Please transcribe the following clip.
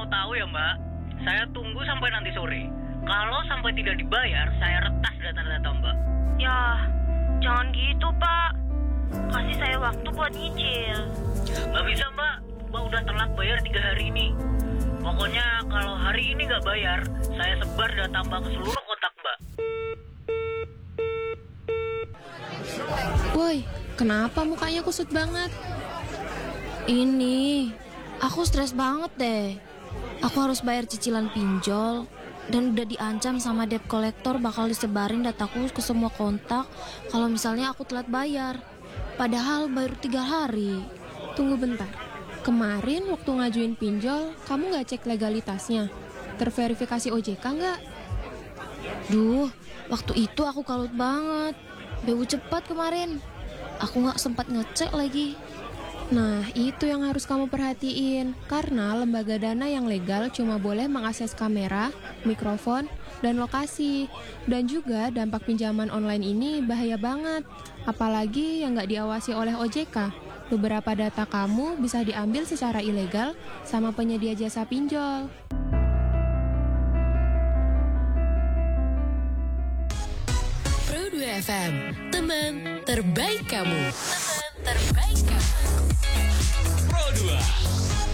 mau tahu ya Mbak, saya tunggu sampai nanti sore. Kalau sampai tidak dibayar, saya retas data-data Mbak. Ya, jangan gitu Pak. Kasih saya waktu buat nyicil. Nggak bisa Mbak, Mbak udah telat bayar 3 hari ini. Pokoknya kalau hari ini nggak bayar, saya sebar data Mbak ke seluruh kontak Mbak. Woi, kenapa mukanya kusut banget? Ini, aku stres banget deh. Aku harus bayar cicilan pinjol dan udah diancam sama debt collector bakal disebarin dataku ke semua kontak kalau misalnya aku telat bayar. Padahal baru 3 hari. Tunggu bentar. Kemarin waktu ngajuin pinjol, kamu nggak cek legalitasnya? Terverifikasi OJK nggak? Duh, waktu itu aku kalut banget. BU cepat kemarin. Aku nggak sempat ngecek lagi. Nah, itu yang harus kamu perhatiin. Karena lembaga dana yang legal cuma boleh mengakses kamera, mikrofon, dan lokasi. Dan juga dampak pinjaman online ini bahaya banget. Apalagi yang nggak diawasi oleh OJK. Beberapa data kamu bisa diambil secara ilegal sama penyedia jasa pinjol. Pro2 FM, teman terbaik kamu. Teman terbaik kamu. Pro2